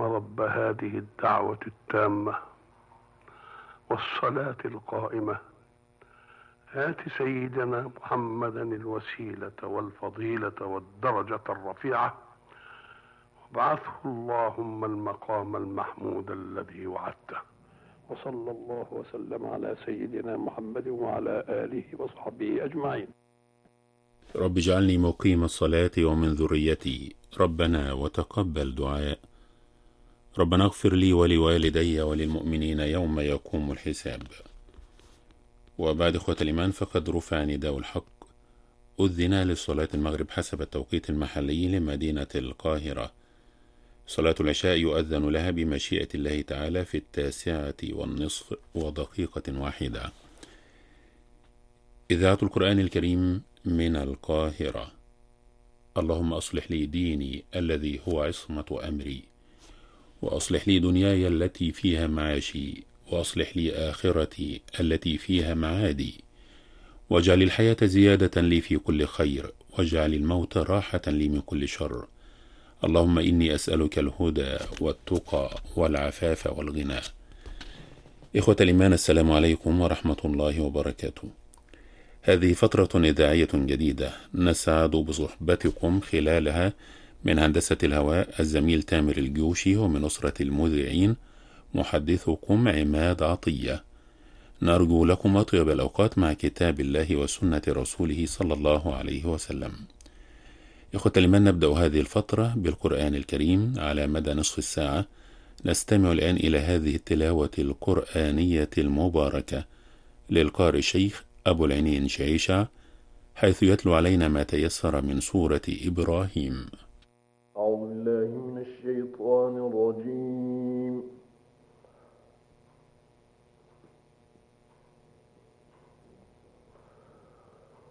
رب هذه الدعوة التامة والصلاة القائمة آت سيدنا محمدا الوسيلة والفضيلة والدرجة الرفيعة وابعثه اللهم المقام المحمود الذي وعدته. وصلى الله وسلم على سيدنا محمد وعلى آله وصحبه أجمعين. رب اجعلني مقيم الصلاة ومن ذريتي، ربنا وتقبل دعاء. ربنا اغفر لي ولوالدي وللمؤمنين يوم يقوم الحساب. وبعد إخوة الإيمان، فقد رفع نداء الحق. أذن للصلاة المغرب حسب التوقيت المحلي لمدينة القاهرة. صلاة العشاء يؤذن لها بمشيئة الله تعالى في 9:01 إذاعة القرآن الكريم من القاهرة. اللهم أصلح لي ديني الذي هو عصمة أمري، وأصلح لي دنياي التي فيها معاشي، وأصلح لي آخرتي التي فيها معادي، واجعل الحياة زيادة لي في كل خير، واجعل الموت راحة لي من كل شر. اللهم إني أسألك الهدى والتقى والعفاف والغنى. إخوة الإيمان، السلام عليكم ورحمة الله وبركاته. هذه فترة إذاعية جديدة نسعد بصحبتكم خلالها. من هندسة الهواء الزميل تامر الجوشي، ومن أسرة المذيعين محدثكم عماد عطية. نرجو لكم أطيب الأوقات مع كتاب الله وسنة رسوله صلى الله عليه وسلم. إخوة الإيمان، نبدأ هذه الفترة بالقرآن الكريم على مدى نصف الساعة. نستمع الآن إلى هذه التلاوة القرآنية المباركة للقارئ الشيخ أبو العينين شعيشة، حيث يتلو علينا ما تيسر من سورة إبراهيم. أعوذ بالله من الشيطان